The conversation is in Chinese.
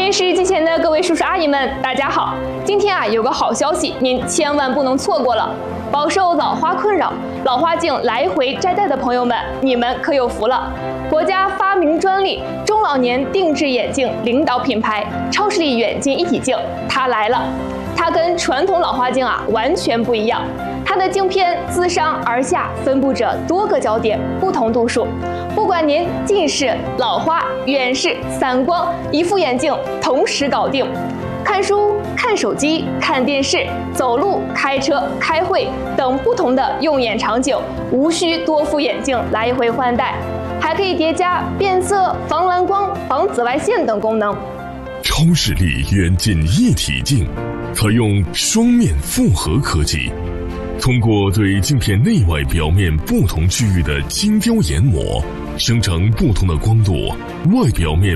电视机前的各位叔叔阿姨们，大家好！今天有个好消息，您千万不能错过了。饱受老花困扰、老花镜来回摘戴的朋友们，你们可有福了！国家发明专利中老年定制眼镜领导品牌超视力远近一体镜，它来了。它跟传统老花镜完全不一样，它的镜片自上而下分布着多个焦点，不同度数。不管您近视、老花、远视、散光，一副眼镜同时搞定。看书、看手机、看电视、走路、开车、开会等不同的用眼场景，无需多副眼镜来回换代，还可以叠加变色、防蓝光、防紫外线等功能。 超视力远近一体镜采用双面复合科技，通过对镜片内外表面不同区域的精雕研磨，生成不同的光度，外表面